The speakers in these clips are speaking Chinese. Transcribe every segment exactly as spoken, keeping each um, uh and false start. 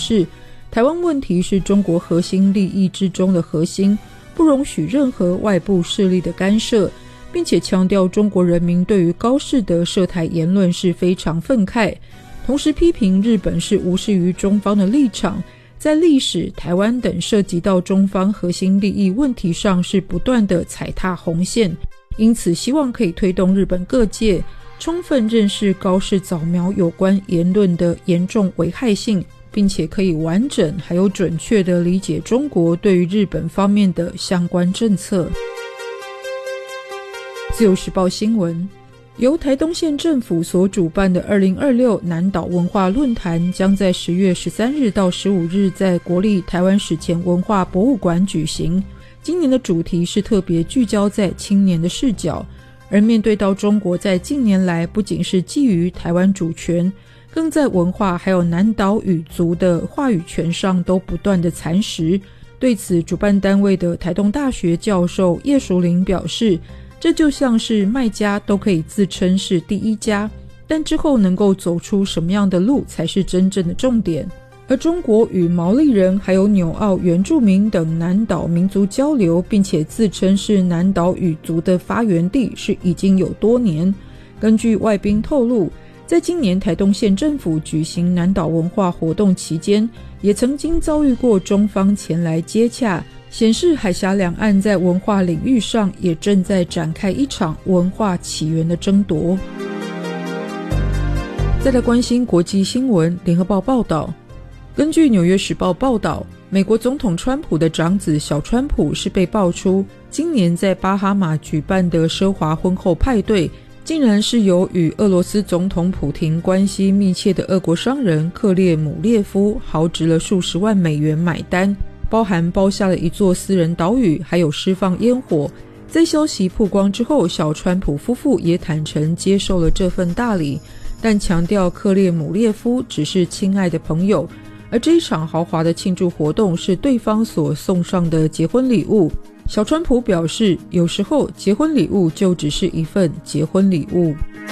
示，台湾问题是中国核心利益之中的核心，不容许任何外部势力的干涉，并且强调中国人民对于高市的涉台言论是非常愤慨，同时批评日本是无视于中方的立场，在历史、台湾等涉及到中方核心利益问题上是不断的踩踏红线，因此希望可以推动日本各界充分认识高市扫描有关言论的严重危害性，并且可以完整还有准确地理解中国对于日本方面的相关政策。自由时报新闻，由台东县政府所主办的二零二六南岛文化论坛将在十月十三日到十五日在国立台湾史前文化博物馆举行。今年的主题是特别聚焦在青年的视角，而面对到中国在近年来不仅是觊觎台湾主权，更在文化还有南岛语族的话语权上都不断的蚕食。对此，主办单位的台东大学教授叶淑玲表示，这就像是卖家都可以自称是第一家，但之后能够走出什么样的路才是真正的重点。而中国与毛利人还有纽澳原住民等南岛民族交流，并且自称是南岛语族的发源地是已经有多年。根据外宾透露，在今年台东县政府举行南岛文化活动期间，也曾经遭遇过中方前来接洽，显示海峡两岸在文化领域上也正在展开一场文化起源的争夺。再来关心国际新闻，联合报报道，根据纽约时报报道，美国总统川普的长子小川普是被爆出今年在巴哈马举办的奢华婚后派对，竟然是由与俄罗斯总统普廷关系密切的俄国商人克列姆列夫豪值了数十万美元买单，包含包下了一座私人岛屿，还有释放烟火。在消息曝光之后，小川普夫妇也坦诚接受了这份大礼，但强调克列姆列夫只是亲爱的朋友，而这一场豪华的庆祝活动是对方所送上的结婚礼物。小川普表示，有时候结婚礼物就只是一份结婚礼物。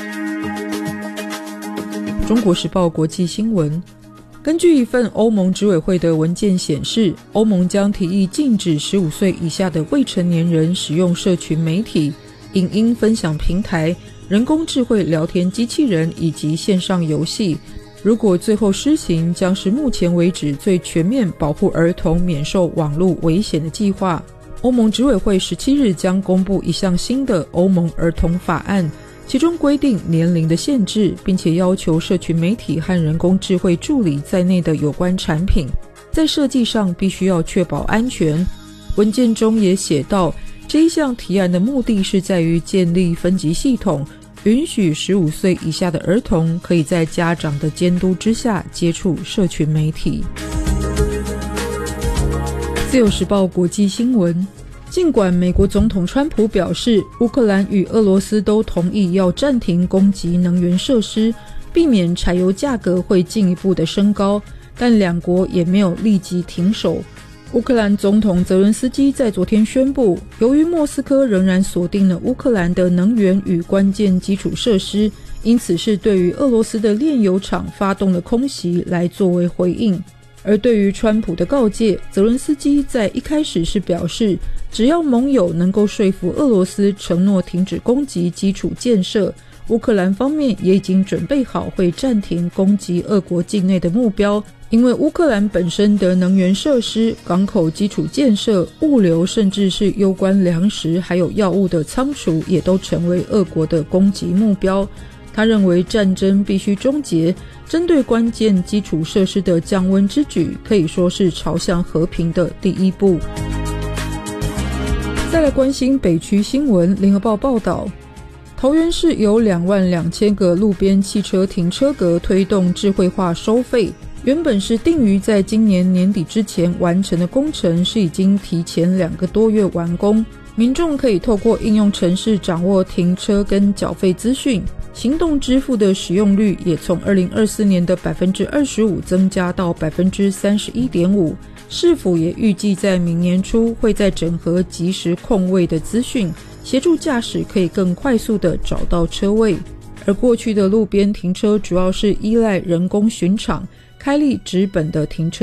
中国时报国际新闻，根据一份欧盟执委会的文件显示，欧盟将提议禁止十五岁以下的未成年人使用社群媒体、影音分享平台、人工智慧聊天机器人以及线上游戏。如果最后施行，将是目前为止最全面保护儿童免受网络危险的计划。欧盟执委会十七日将公布一项新的欧盟儿童法案，其中规定年龄的限制，并且要求社群媒体和人工智慧助理在内的有关产品在设计上必须要确保安全。文件中也写到，这一项提案的目的是在于建立分级系统，允许十五岁以下的儿童可以在家长的监督之下接触社群媒体。自由时报国际新闻，尽管美国总统川普表示乌克兰与俄罗斯都同意要暂停攻击能源设施，避免柴油价格会进一步的升高，但两国也没有立即停手。乌克兰总统泽伦斯基在昨天宣布，由于莫斯科仍然锁定了乌克兰的能源与关键基础设施，因此是对于俄罗斯的炼油厂发动了空袭来作为回应。而对于川普的告诫，泽伦斯基在一开始是表示，只要盟友能够说服俄罗斯承诺停止攻击基础建设，乌克兰方面也已经准备好会暂停攻击俄国境内的目标，因为乌克兰本身的能源设施、港口基础建设、物流，甚至是攸关粮食还有药物的仓储，也都成为俄国的攻击目标。他认为战争必须终结，针对关键基础设施的降温之举可以说是朝向和平的第一步。再来关心北区新闻，联合报报道，桃园市有两万两千个路边汽车停车格推动智慧化收费，原本是定于在今年年底之前完成的工程，是已经提前两个多月完工。民众可以透过应用程式掌握停车跟缴费资讯，行动支付的使用率也从二零二四年的 百分之二十五 增加到 百分之三十一点五。 市府也预计在明年初会再整合即时空位的资讯，协助驾驶可以更快速地找到车位。而过去的路边停车主要是依赖人工巡场，开立纸本的停车